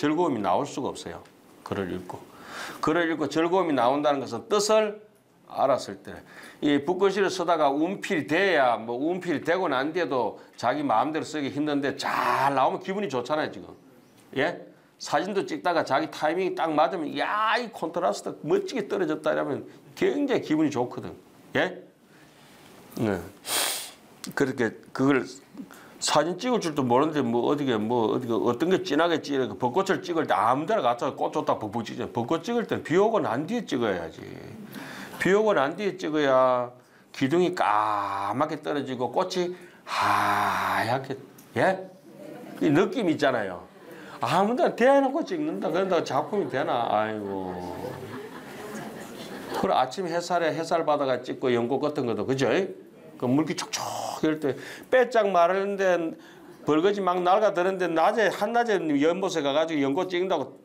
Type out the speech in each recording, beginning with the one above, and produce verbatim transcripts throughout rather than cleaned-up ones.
즐거움이 나올 수가 없어요. 글을 읽고. 글을 읽고 즐거움이 나온다는 것은 뜻을 알았을 때. 이 붓글씨를 쓰다가 운필이 돼야 뭐 운필이 되고 난 뒤에도 자기 마음대로 쓰기 힘든데 잘 나오면 기분이 좋잖아요, 지금. 예? 사진도 찍다가 자기 타이밍이 딱 맞으면 야, 이 콘트라스트 멋지게 떨어졌다 이러면 굉장히 기분이 좋거든. 예? 네. 그렇게 그걸 사진 찍을 줄도 모르는데 뭐 어디게 뭐 어디게 어떤 게 진하게 찍어 벚꽃을 찍을 때 아무데나 가서 꽃 좋다 벚꽃 찍죠. 벚꽃 찍을 때는 비 오고 난 뒤에 찍어야지. 비 오고 난 뒤에 찍어야 기둥이 까맣게 떨어지고 꽃이 하얗게 예? 이 느낌 있잖아요. 아무데나 대놓고 찍는다. 그런다고 작품이 되나? 아이고. 그리고 아침 햇살에 햇살 받아가 찍고 연꽃 같은 것도 그죠? 그 물기 촉촉 이럴 때 빼짝 마르는데 벌거지 막 날아드는데 낮에 한낮에 연못에 가가지고 연꽃 찍는다고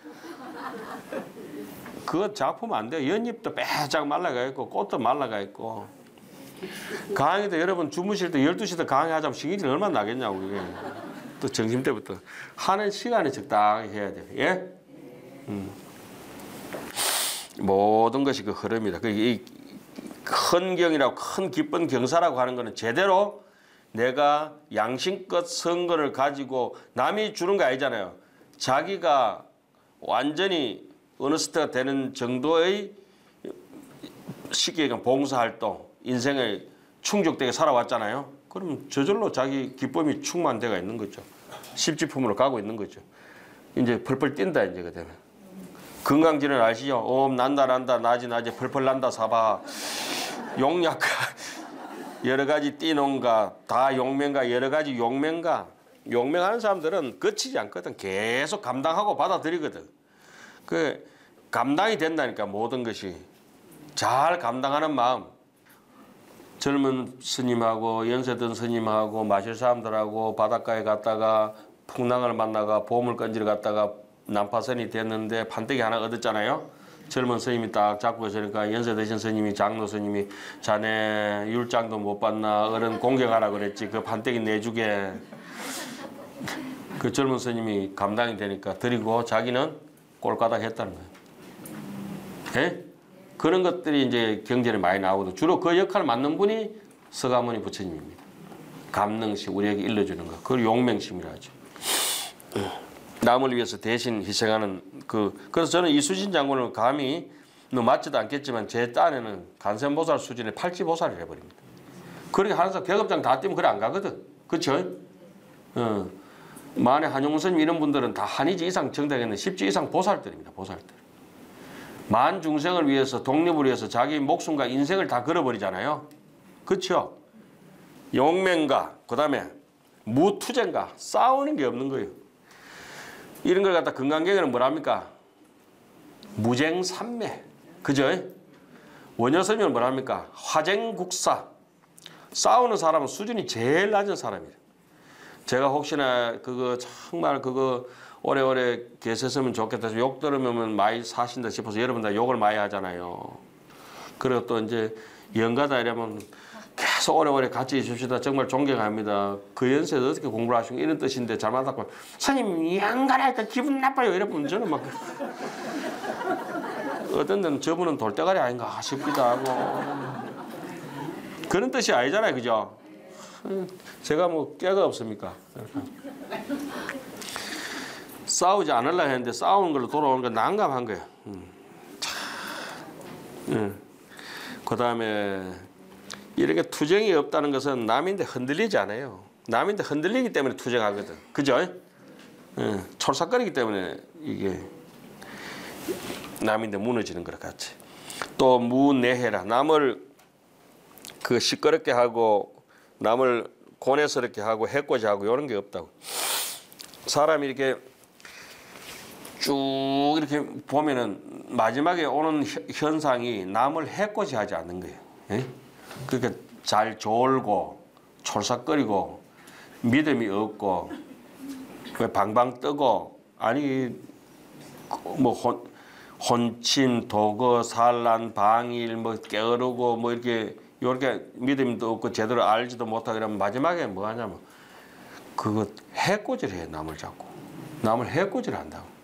그거 작품 안 돼요. 연잎도 빼짝 말라가 있고 꽃도 말라가 있고 강의도 여러분 주무실 때 열두 시도 강의하자면 신경질 얼마나 나겠냐고 이게 또 점심 때부터 하는 시간에 적당히 해야 돼요. 예? 음. 모든 것이 그 흐름이다. 이 큰 경이라고 큰 기쁜 경사라고 하는 것은 제대로 내가 양심껏 선거를 가지고 남이 주는 거 아니잖아요. 자기가 완전히 어느스트가 되는 정도의 쉽게 얘기하면 봉사활동, 인생을 충족되게 살아왔잖아요. 그럼 저절로 자기 기쁨이 충만되어 있는 거죠. 십지품으로 가고 있는 거죠. 이제 펄펄 뛴다 이제 그 되면. 건강진을 아시죠? 옴 난다 난다 나지 나지 펄펄 난다 사바 용약가 여러 가지 띠농가 다 용맹가 여러 가지 용맹가 용맹하는 사람들은 거치지 않거든. 계속 감당하고 받아들이거든. 그 감당이 된다니까 모든 것이 잘 감당하는 마음. 젊은 스님하고 연세든 스님하고 마실 사람들하고 바닷가에 갔다가 풍랑을 만나가 보물 건지러 갔다가 난파선이 됐는데 판때기 하나 얻었잖아요. 젊은 스님이 딱 잡고 있으니까 연세 드신 스님이 장로 스님이 자네 율장도 못 받나 어른 공경하라 그랬지 그 판때기 내주게. 그 젊은 스님이 감당이 되니까 드리고 자기는 꼴까닥 했다는 거예요. 예? 그런 것들이 이제 경전에 많이 나오거든. 주로 그 역할을 맡는 분이 서가모니 부처님입니다. 감능심 우리에게 일러주는 거. 그걸 용맹심이라 하죠. 남을 위해서 대신 희생하는 그 그래서 저는 이수진 장군을 감히 너 맞지도 않겠지만 제 딴에는 간센보살 수준의 팔찌보살을 해버립니다. 그렇게 하는 사람 계급장 다 뛰면 그래 안 가거든. 그렇죠? 어. 만에 한용스님 이런 분들은 다 한의지 이상 정당했는 십지 이상 보살들입니다. 보살들. 만 중생을 위해서 독립을 위해서 자기 목숨과 인생을 다 걸어버리잖아요. 그렇죠? 용맹가 그 다음에 무투쟁가 싸우는 게 없는 거예요. 이런 걸 갖다 건강경에는 뭐랍니까? 무쟁삼매. 그죠? 원효스님은 뭐랍니까? 화쟁국사. 싸우는 사람은 수준이 제일 낮은 사람이에요. 제가 혹시나 그거 정말 그거 오래오래 계셨으면 좋겠다 해서 욕 들으면 많이 사신다 싶어서 여러분 다 욕을 많이 하잖아요. 그리고 또 이제 영가다 이러면 계속 오래오래 같이 있읍시다. 정말 존경합니다. 그 연세에 어떻게 공부를 하시고 이런 뜻인데 잘못하고 스님 양가라니까 기분 나빠요. 이러면 저는 막 어떤 데는 저분은 돌대가리 아닌가 싶기도 하고 그런 뜻이 아니잖아요. 그죠? 제가 뭐 깨가 없습니까? 싸우지 않으려고 했는데 싸우는 걸로 돌아오는 건 난감한 거예요. 음. 음. 그 다음에 이렇게 투쟁이 없다는 것은 남인데 흔들리지 않아요. 남인데 흔들리기 때문에 투쟁하거든. 그죠? 예, 촐싹거리기 때문에 이게 남인데 무너지는 것 같이. 또 무내해라. 남을 그 시끄럽게 하고 남을 고뇌스럽게 하고 해코지 하고 이런 게 없다고. 사람이 이렇게 쭉 이렇게 보면은 마지막에 오는 현상이 남을 해코지 하지 않는 거예요. 예? 그러니까 잘 졸고 촐싹거리고 믿음이 없고 방방 뜨고 아니 뭐 혼, 혼침 도거 산란 방일 뭐 게으르고 뭐 이렇게 이렇게 믿음도 없고 제대로 알지도 못하고 그러면 마지막에 뭐 하냐면 그거 해코지를 해 남을 잡고 남을 해코지를 한다고.